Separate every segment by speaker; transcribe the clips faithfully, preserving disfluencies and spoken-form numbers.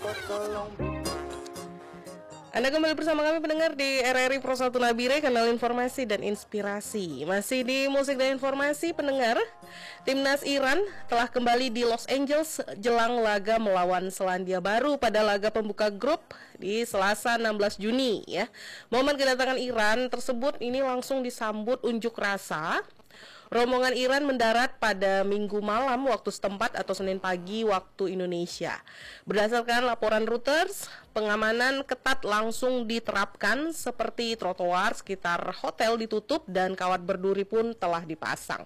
Speaker 1: Anda kembali bersama kami pendengar di R R I Pro satu Nabire, kanal informasi dan inspirasi. Masih di musik dan informasi pendengar, timnas Iran telah kembali di Los Angeles jelang laga melawan Selandia Baru pada laga pembuka grup di Selasa enam belas Juni ya. Momen kedatangan Iran tersebut ini langsung disambut unjuk rasa. Rombongan Iran mendarat pada Minggu malam waktu setempat atau Senin pagi waktu Indonesia. Berdasarkan laporan Reuters, pengamanan ketat langsung diterapkan seperti trotoar sekitar hotel ditutup dan kawat berduri pun telah dipasang.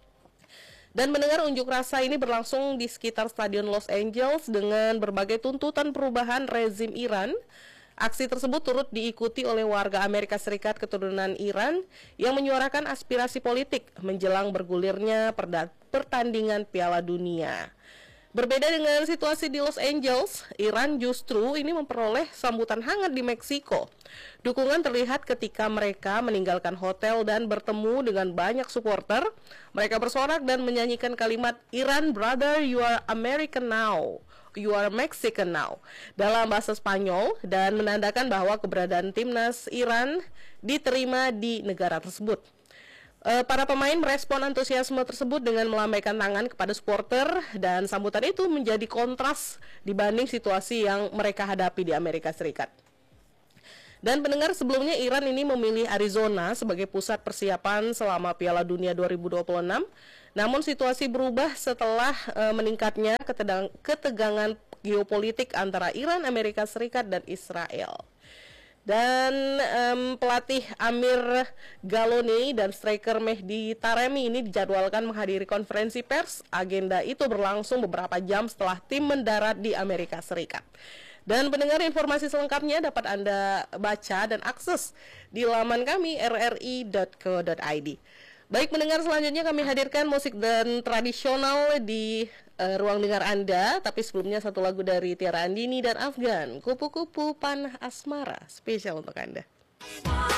Speaker 1: Dan mendengar unjuk rasa ini berlangsung di sekitar Stadion Los Angeles dengan berbagai tuntutan perubahan rezim Iran. Aksi tersebut turut diikuti oleh warga Amerika Serikat keturunan Iran yang menyuarakan aspirasi politik menjelang bergulirnya pertandingan Piala Dunia. Berbeda dengan situasi di Los Angeles, Iran justru ini memperoleh sambutan hangat di Meksiko. Dukungan terlihat ketika mereka meninggalkan hotel dan bertemu dengan banyak supporter. Mereka bersorak dan menyanyikan kalimat "Iran brother, you are American now. You are Mexican now" dalam bahasa Spanyol dan menandakan bahwa keberadaan timnas Iran diterima di negara tersebut. E, para pemain merespon antusiasme tersebut dengan melambaikan tangan kepada supporter dan sambutan itu menjadi kontras dibanding situasi yang mereka hadapi di Amerika Serikat. Dan pendengar, sebelumnya Iran ini memilih Arizona sebagai pusat persiapan selama Piala Dunia dua ribu dua puluh enam. Namun situasi berubah setelah e, meningkatnya ketedang, ketegangan geopolitik antara Iran, Amerika Serikat, dan Israel. Dan um, pelatih Amir Galoni dan striker Mehdi Taremi ini dijadwalkan menghadiri konferensi pers. Agenda itu berlangsung beberapa jam setelah tim mendarat di Amerika Serikat. Dan pendengar, informasi selengkapnya dapat Anda baca dan akses di laman kami r r i dot co dot i d. Baik pendengar, selanjutnya kami hadirkan musik dan tradisional di uh, ruang dengar Anda. Tapi sebelumnya satu lagu dari Tiara Andini dan Afgan, Kupu-Kupu Panah Asmara, spesial untuk Anda.